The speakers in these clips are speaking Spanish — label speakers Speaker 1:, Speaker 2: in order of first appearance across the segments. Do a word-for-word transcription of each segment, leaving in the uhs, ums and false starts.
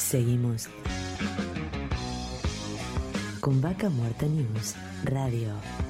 Speaker 1: Seguimos con Vaca Muerta News Radio.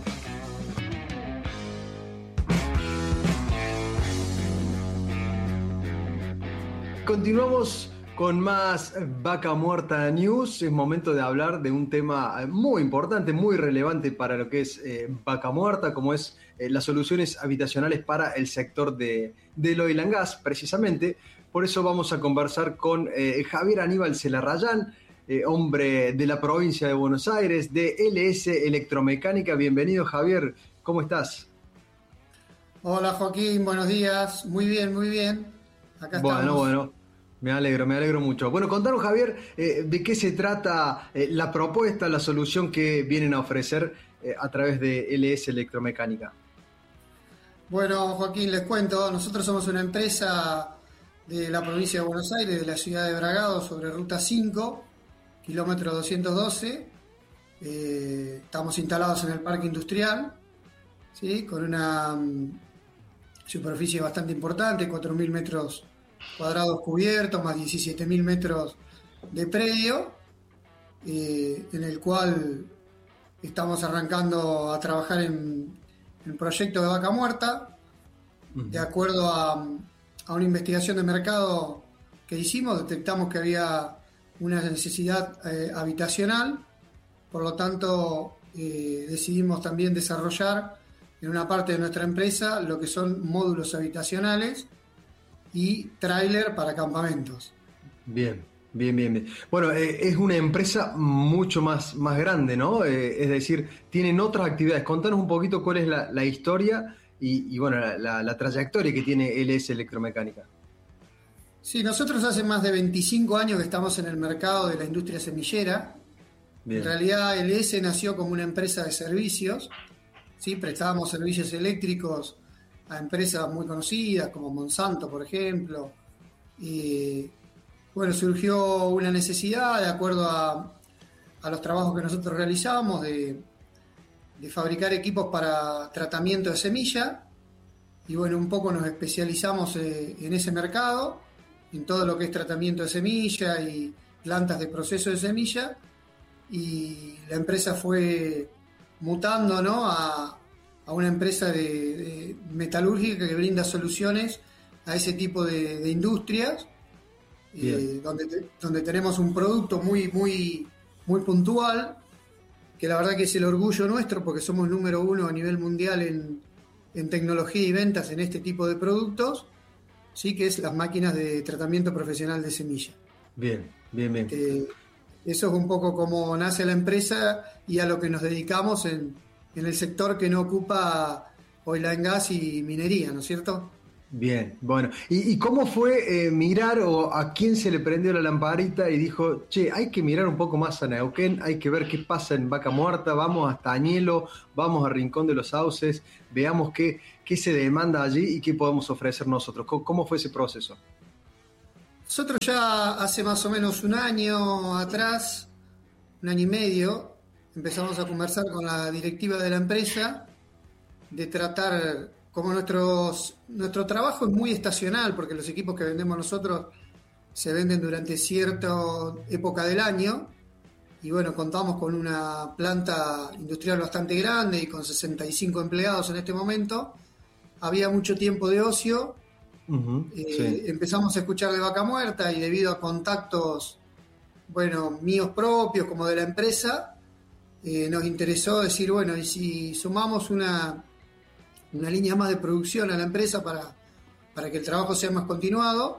Speaker 2: Continuamos con más Vaca Muerta News. Es momento de hablar de un tema muy importante, muy relevante para lo que es eh, Vaca Muerta, como es eh, las soluciones habitacionales para el sector de, del oil and gas, precisamente. Por eso vamos a conversar con eh, Javier Aníbal Celarrayán, eh, hombre de la provincia de Buenos Aires, de L S Electromecánica. Bienvenido, Javier. ¿Cómo estás?
Speaker 3: Hola, Joaquín. Buenos días. Muy bien, muy bien. Acá
Speaker 2: bueno,
Speaker 3: estamos.
Speaker 2: Bueno, bueno. Me alegro, me alegro mucho. Bueno, contanos, Javier, eh, de qué se trata eh, la propuesta, la solución que vienen a ofrecer eh, a través de L S Electromecánica.
Speaker 3: Bueno, Joaquín, les cuento. Nosotros somos una empresa de la provincia de Buenos Aires, de la ciudad de Bragado, sobre Ruta cinco, kilómetro doscientos doce. Eh, estamos instalados en el parque industrial, ¿sí? Con una um, superficie bastante importante, cuatro mil metros cuadrados cubiertos, más diecisiete mil metros de predio, eh, en el cual estamos arrancando a trabajar en el proyecto de Vaca Muerta, uh-huh. De acuerdo a, a una investigación de mercado que hicimos, detectamos que había una necesidad eh, habitacional, por lo tanto eh, decidimos también desarrollar en una parte de nuestra empresa lo que son módulos habitacionales y tráiler para campamentos.
Speaker 2: Bien, bien, bien, bien. Bueno, eh, es una empresa mucho más, más grande, ¿no? Eh, es decir, tienen otras actividades. Contanos un poquito cuál es la, la historia y, y bueno, la, la, la trayectoria que tiene L S Electromecánica.
Speaker 3: Sí, nosotros hace más de veinticinco años que estamos en el mercado de la industria semillera. Bien. En realidad L S nació como una empresa de servicios, ¿sí? Prestábamos servicios eléctricos a empresas muy conocidas como Monsanto, por ejemplo. Y bueno, surgió una necesidad de acuerdo a, a los trabajos que nosotros realizamos de, de fabricar equipos para tratamiento de semilla, y bueno, un poco nos especializamos eh, en ese mercado, en todo lo que es tratamiento de semilla y plantas de proceso de semilla, y la empresa fue mutando, ¿no?, a a una empresa de, de metalúrgica que brinda soluciones a ese tipo de, de industrias, eh, donde, te, donde tenemos un producto muy, muy, muy puntual, que la verdad que es el orgullo nuestro, porque somos número uno a nivel mundial en, en tecnología y ventas en este tipo de productos, sí, que es las máquinas de tratamiento profesional de semilla.
Speaker 2: Bien, bien, bien.
Speaker 3: Eh, eso es un poco como nace la empresa y a lo que nos dedicamos en en el sector que no ocupa oil and gas y minería, ¿no es cierto?
Speaker 2: Bien, bueno. ¿Y, y cómo fue eh, mirar o a quién se le prendió la lamparita y dijo, che, hay que mirar un poco más a Neuquén, hay que ver qué pasa en Vaca Muerta, vamos hasta Añelo, vamos a Rincón de los Sauces, veamos qué, qué se demanda allí y qué podemos ofrecer nosotros? ¿Cómo, cómo fue ese proceso?
Speaker 3: Nosotros ya hace más o menos un año atrás, un año y medio, empezamos a conversar con la directiva de la empresa de tratar, como nuestros, nuestro trabajo es muy estacional, porque los equipos que vendemos nosotros se venden durante cierta época del año, y bueno, contamos con una planta industrial bastante grande y con sesenta y cinco empleados en este momento. Había mucho tiempo de ocio, uh-huh, eh, sí. Empezamos a escuchar de Vaca Muerta y debido a contactos, bueno, míos propios como de la empresa, Eh, nos interesó decir, bueno, y si sumamos una, una línea más de producción a la empresa para, para que el trabajo sea más continuado.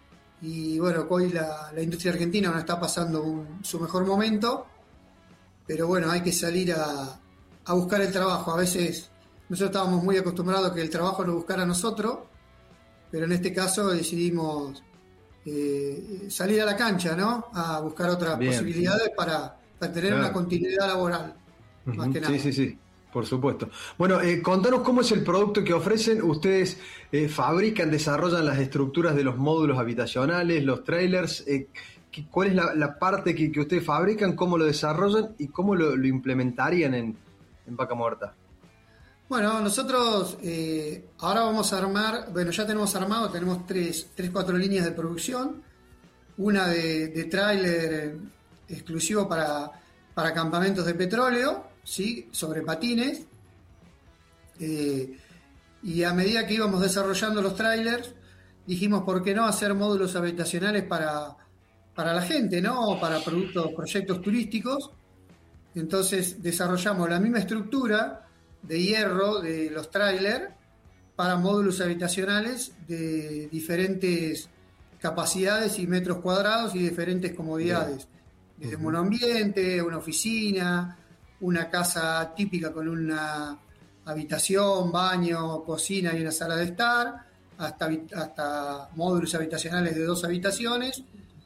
Speaker 3: Y bueno, hoy la, la industria argentina no está pasando un, su mejor momento, pero bueno, hay que salir a, a buscar el trabajo. A veces nosotros estábamos muy acostumbrados a que el trabajo lo buscara a nosotros, pero en este caso decidimos eh, salir a la cancha, ¿no?, a buscar otras Bien. posibilidades para para tener claro. una continuidad laboral, uh-huh. más que nada.
Speaker 2: Sí, sí, sí, por supuesto. Bueno, eh, contanos cómo es el producto que ofrecen. Ustedes eh, fabrican, desarrollan las estructuras de los módulos habitacionales, los trailers. Eh, ¿Cuál es la, la parte que, que ustedes fabrican, cómo lo desarrollan y cómo lo, lo implementarían en, en Vaca Muerta?
Speaker 3: Bueno, nosotros eh, ahora vamos a armar, bueno, ya tenemos armado, tenemos tres, tres, cuatro líneas de producción. una de, de tráiler exclusivo para, para campamentos de petróleo, ¿sí? Sobre patines. Eh, y a medida que íbamos desarrollando los trailers, dijimos, ¿por qué no hacer módulos habitacionales para, para la gente, ¿no? O para productos, proyectos turísticos. Entonces desarrollamos la misma estructura de hierro de los trailers para módulos habitacionales de diferentes capacidades y metros cuadrados y diferentes comodidades. Desde un monoambiente, una oficina, una casa típica con una habitación, baño, cocina y una sala de estar, hasta, hasta módulos habitacionales de dos habitaciones.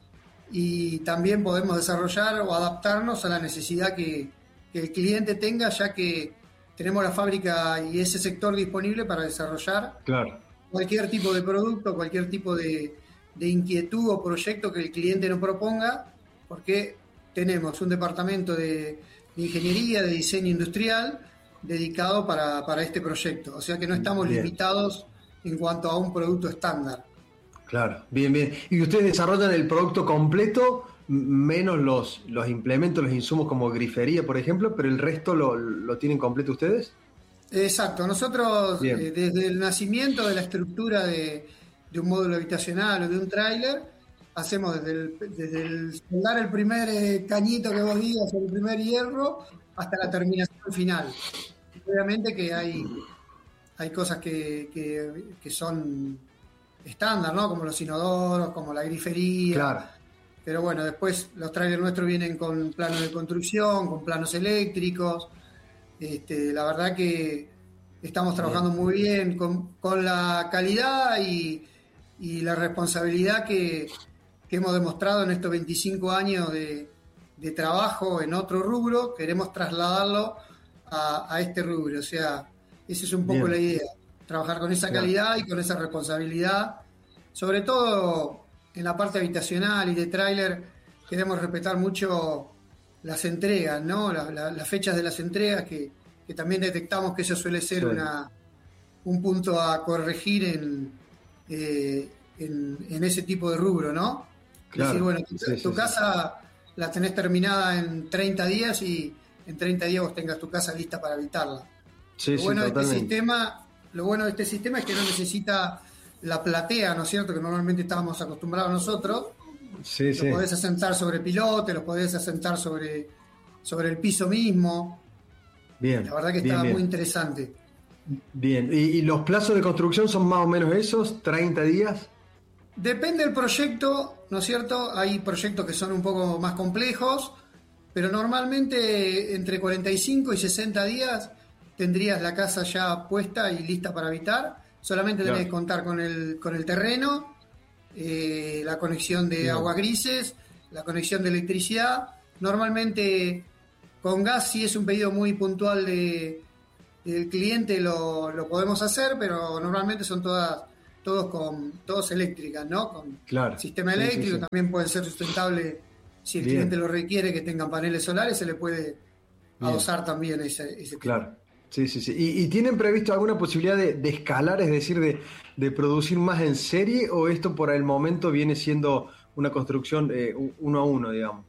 Speaker 3: Y también podemos desarrollar o adaptarnos a la necesidad que, que el cliente tenga, ya que tenemos la fábrica y ese sector disponible para desarrollar
Speaker 2: claro.
Speaker 3: cualquier tipo de producto, cualquier tipo de, de inquietud o proyecto que el cliente nos proponga, porque tenemos un departamento de, de ingeniería, de diseño industrial, dedicado para, para este proyecto. O sea que no estamos bien limitados en cuanto a un producto estándar.
Speaker 2: Claro, bien, bien. ¿Y ustedes desarrollan el producto completo, menos los, los implementos, los insumos como grifería, por ejemplo, pero el resto lo, lo tienen completo ustedes?
Speaker 3: Exacto. Nosotros, eh, desde el nacimiento de la estructura de, de un módulo habitacional o de un tráiler, hacemos desde el, desde el soldar el primer eh, cañito que vos digas, el primer hierro, hasta la terminación final. Obviamente que hay, hay cosas que, que, que son estándar, ¿no? Como los inodoros, como la grifería.
Speaker 2: Claro.
Speaker 3: Pero bueno, después los trailers nuestros vienen con planos de construcción, con planos eléctricos. Este, la verdad que estamos trabajando bien. muy bien con, con la calidad y, y la responsabilidad que, que hemos demostrado en estos veinticinco años de, de trabajo en otro rubro. Queremos trasladarlo a, a este rubro. O sea, esa es un poco bien. la idea. Trabajar con esa calidad y con esa responsabilidad, sobre todo en la parte habitacional y de tráiler. Queremos respetar mucho las entregas, ¿no? La, la, las fechas de las entregas, que, que también detectamos que eso suele ser sí. una un punto a corregir en, eh, en, en ese tipo de rubro, ¿no? Claro. Es decir, bueno, tu, sí, tu sí, casa sí. la tenés terminada en treinta días y en treinta días vos tengas tu casa lista para habitarla.
Speaker 2: Sí,
Speaker 3: Lo bueno
Speaker 2: sí,
Speaker 3: de este sistema Lo bueno de este sistema es que no necesita la platea, ¿no es cierto?, que normalmente estábamos acostumbrados nosotros.
Speaker 2: Sí,
Speaker 3: lo
Speaker 2: sí.
Speaker 3: podés asentar sobre pilote, lo podés asentar sobre, sobre el piso mismo.
Speaker 2: Bien.
Speaker 3: La verdad que
Speaker 2: bien,
Speaker 3: está
Speaker 2: bien.
Speaker 3: muy interesante.
Speaker 2: Bien. ¿Y, ¿Y los plazos de construcción son más o menos esos? ¿treinta días?
Speaker 3: Depende del proyecto, ¿no es cierto? Hay proyectos que son un poco más complejos, pero normalmente entre cuarenta y cinco y sesenta días tendrías la casa ya puesta y lista para habitar. Solamente tenés claro. que contar con el, con el terreno, eh, la conexión de Bien. aguas grises, la conexión de electricidad. Normalmente con gas, si es un pedido muy puntual de, del cliente, lo, lo podemos hacer, pero normalmente son todas todos con todos eléctricas, ¿no? Con
Speaker 2: claro.
Speaker 3: sistema
Speaker 2: sí,
Speaker 3: eléctrico,
Speaker 2: sí, sí.
Speaker 3: también puede ser sustentable si el Bien. cliente lo requiere, que tengan paneles solares, se le puede adosar Bien. también ese, ese
Speaker 2: claro. tema. Sí, sí, sí. ¿Y, y tienen previsto alguna posibilidad de, de escalar, es decir, de, de producir más en serie, o esto por el momento viene siendo una construcción eh, uno a uno, digamos?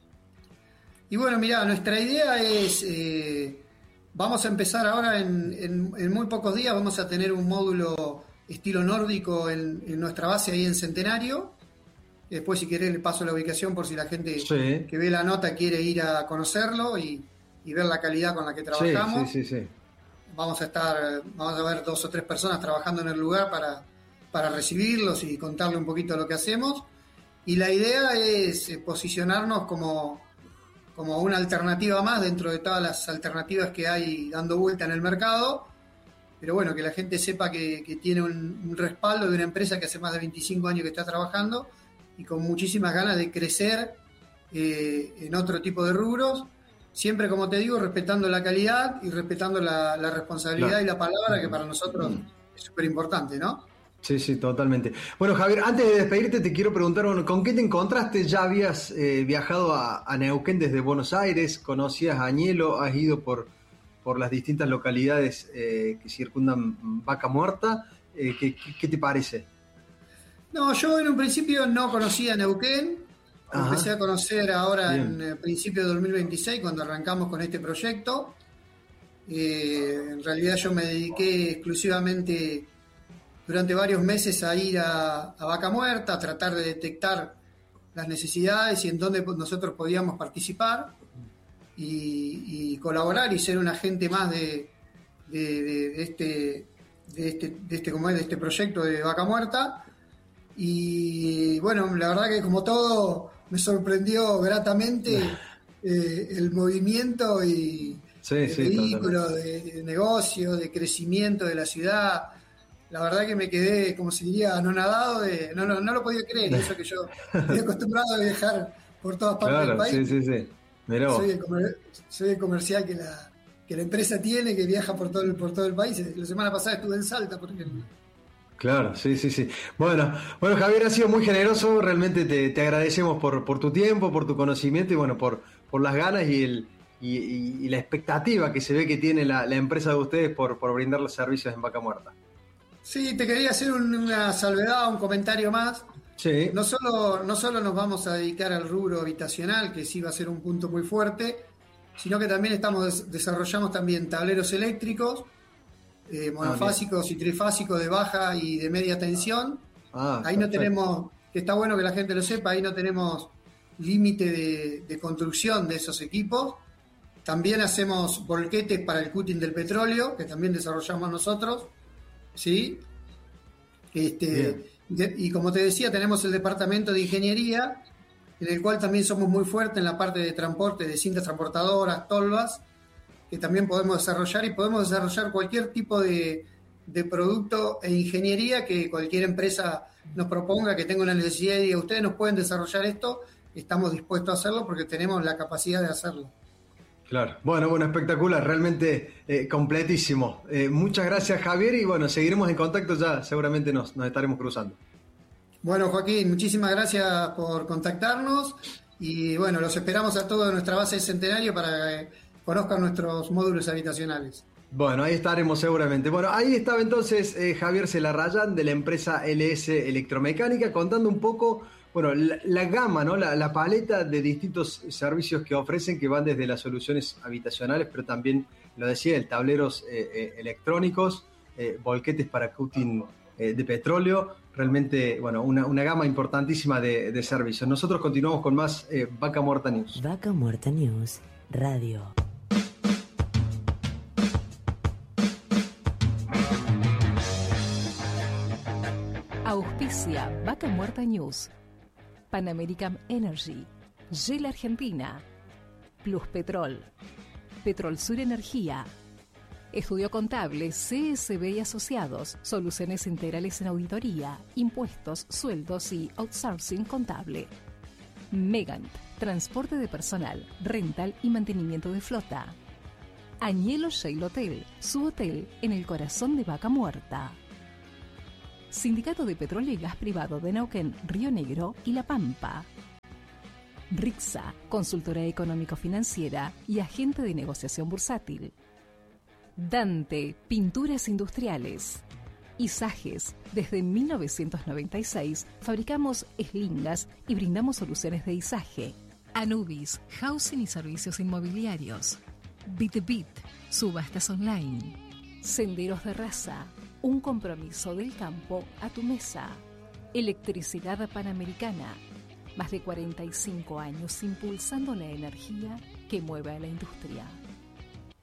Speaker 3: Y bueno, mirá, nuestra idea es, eh, vamos a empezar ahora en, en, en muy pocos días, vamos a tener un módulo estilo nórdico en, en nuestra base ahí en Centenario. Después, si querés, le paso la ubicación por si la gente sí. que ve la nota quiere ir a conocerlo y, y ver la calidad con la que trabajamos.
Speaker 2: Sí, sí, sí, sí.
Speaker 3: Vamos a estar, vamos a ver dos o tres personas trabajando en el lugar para, para recibirlos y contarle un poquito lo que hacemos. Y la idea es posicionarnos como, como una alternativa más dentro de todas las alternativas que hay dando vuelta en el mercado. Pero bueno, que la gente sepa que, que tiene un, un respaldo de una empresa que hace más de veinticinco años que está trabajando y con muchísimas ganas de crecer eh, en otro tipo de rubros. Siempre, como te digo, respetando la calidad y respetando la, la responsabilidad claro. y la palabra, que para nosotros es súper importante, ¿no?
Speaker 2: Sí, sí, totalmente. Bueno, Javier, antes de despedirte te quiero preguntar, bueno, ¿con qué te encontraste? ¿Ya habías eh, viajado a, a Neuquén desde Buenos Aires? ¿Conocías a Añelo? ¿Has ido por, por las distintas localidades eh, que circundan Vaca Muerta? Eh, ¿qué, qué, ¿Qué te parece?
Speaker 3: No, yo en un principio no conocía Neuquén. Lo empecé a conocer ahora
Speaker 2: Bien.
Speaker 3: en principio de dos mil veintiséis, cuando arrancamos con este proyecto. Eh, en realidad yo me dediqué exclusivamente durante varios meses a ir a, a Vaca Muerta, a tratar de detectar las necesidades y en dónde nosotros podíamos participar y, y colaborar y ser un agente más de, de, de, de este de este, de este, como es, de este proyecto de Vaca Muerta. Y bueno, la verdad que como todo me sorprendió gratamente eh, el movimiento y
Speaker 2: sí,
Speaker 3: de
Speaker 2: sí,
Speaker 3: vehículos, de, de negocio, de crecimiento de la ciudad. La verdad que me quedé, como se diría, anonadado, de, no, no, no lo podía creer, y eso que yo estoy acostumbrado a viajar por todas partes
Speaker 2: claro,
Speaker 3: del país.
Speaker 2: Sí, sí, sí. Mirá vos.
Speaker 3: Soy el, comer, soy el comercial que la, que la empresa tiene, que viaja por todo el, por todo el país. La semana pasada estuve en Salta, por ejemplo.
Speaker 2: Claro, sí, sí, sí. Bueno, bueno, Javier, ha sido muy generoso, realmente te, te agradecemos por, por tu tiempo, por tu conocimiento y bueno, por, por las ganas y el y, y, y la expectativa que se ve que tiene la, la empresa de ustedes por, por brindar los servicios en Vaca Muerta.
Speaker 3: Sí, te quería hacer un, una salvedad, un comentario más.
Speaker 2: Sí.
Speaker 3: No solo, no solo nos vamos a dedicar al rubro habitacional, que sí va a ser un punto muy fuerte, sino que también estamos desarrollamos también tableros eléctricos, eh, monofásicos ah, y trifásicos de baja y de media tensión. Ah, ahí perfecto. No tenemos, que está bueno que la gente lo sepa, ahí no tenemos límite de, de construcción de esos equipos. También hacemos volquetes para el cutting del petróleo, que también desarrollamos nosotros, ¿sí? Este, de, y como te decía, tenemos el departamento de ingeniería, en el cual también somos muy fuertes en la parte de transporte de cintas transportadoras, tolvas, que también podemos desarrollar y podemos desarrollar cualquier tipo de, de producto e ingeniería que cualquier empresa nos proponga, que tenga una necesidad y diga, ustedes nos pueden desarrollar esto, estamos dispuestos a hacerlo porque tenemos la capacidad de hacerlo.
Speaker 2: Claro, bueno, bueno, espectacular, realmente eh, completísimo. Eh, muchas gracias, Javier, y bueno, seguiremos en contacto, ya seguramente nos, nos estaremos cruzando.
Speaker 3: Bueno, Joaquín, muchísimas gracias por contactarnos y bueno, los esperamos a todos en nuestra base de Centenario para que conozcan nuestros módulos habitacionales.
Speaker 2: Bueno, ahí estaremos seguramente. Bueno, ahí estaba entonces eh, Javier Celarrayán de la empresa L S Electromecánica contando un poco, bueno, la, la gama, ¿no? La, la paleta de distintos servicios que ofrecen, que van desde las soluciones habitacionales, pero también, lo decía, el tableros eh, eh, electrónicos, eh, volquetes para cutting eh, de petróleo, realmente, bueno, una, una gama importantísima de, de servicios. Nosotros continuamos con más eh, Vaca Muerta News.
Speaker 1: Vaca Muerta News, Radio.
Speaker 4: Auspicia Vaca Muerta News. Pan American Energy, Shell Argentina, Plus Petrol, Petrol Sur Energía, Estudio Contable C S B y Asociados, soluciones integrales en auditoría, impuestos, sueldos y outsourcing contable. Megant, transporte de personal, rental y mantenimiento de flota. Añelo Shell Hotel, su hotel en el corazón de Vaca Muerta. Sindicato de Petróleo y Gas Privado de Neuquén, Río Negro y La Pampa. Rixa, consultora económico-financiera y agente de negociación bursátil. Dante, pinturas industriales. Isages, desde mil novecientos noventa y seis fabricamos eslingas y brindamos soluciones de izaje. Anubis, housing y servicios inmobiliarios. BitBit, subastas online. Senderos de Raza, un compromiso del campo a tu mesa. Electricidad Panamericana, más de cuarenta y cinco años impulsando la energía que mueve a la industria.